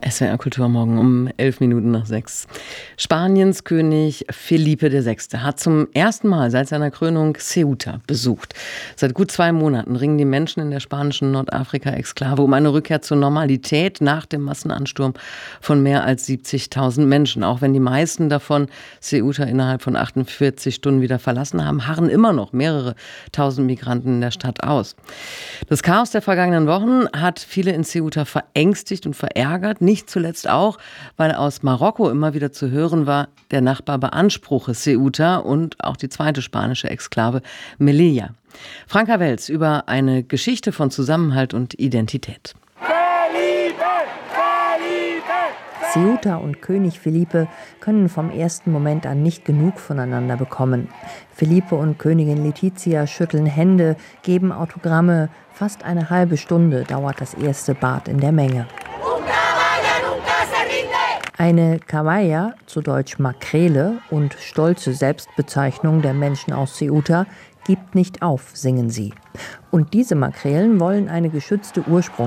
SWR Kultur morgen um 6:11. Spaniens König Felipe VI. Hat zum ersten Mal seit seiner Krönung Ceuta besucht. Seit gut 2 Monaten ringen die Menschen in der spanischen Nordafrika-Exklave um eine Rückkehr zur Normalität nach dem Massenansturm von mehr als 70.000 Menschen. Auch wenn die meisten davon Ceuta innerhalb von 48 Stunden wieder verlassen haben, harren immer noch mehrere tausend Migranten in der Stadt aus. Das Chaos der vergangenen Wochen hat viele in Ceuta verängstigt und verärgert. Nicht zuletzt auch, weil aus Marokko immer wieder zu hören war, der Nachbar beanspruche Ceuta und auch die zweite spanische Exklave Melilla. Franka Welz über eine Geschichte von Zusammenhalt und Identität. Ceuta und König Felipe können vom ersten Moment an nicht genug voneinander bekommen. Felipe und Königin Letizia schütteln Hände, geben Autogramme. Fast eine halbe Stunde dauert das erste Bad in der Menge. Eine Caballa, zu Deutsch Makrele und stolze Selbstbezeichnung der Menschen aus Ceuta, gibt nicht auf, singen sie. Und diese Makrelen wollen eine geschützte